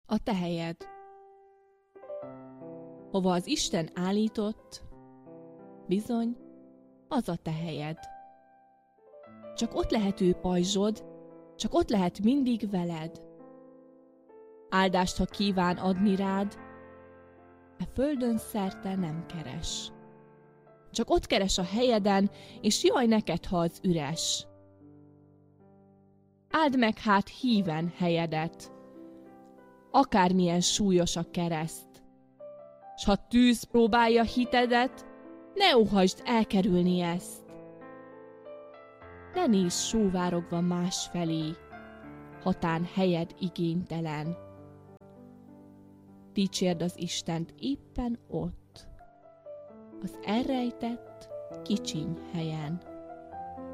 A te helyed. Hova az Isten állított, bizony, az a te helyed. Csak ott lehet ő pajzsod, csak ott lehet mindig veled. Áldást, ha kíván adni rád, e földön szerte nem keres. Csak ott keres a helyeden, és jaj neked, ha az üres. Áld meg hát híven helyedet, akármilyen súlyos a kereszt, s ha tűz próbálja hitedet, ne óhasd elkerülni ezt. Ne nézz sóvárogva másfelé, hatán helyed igénytelen. Dicsérd az Istent éppen ott, az elrejtett, kicsiny helyen.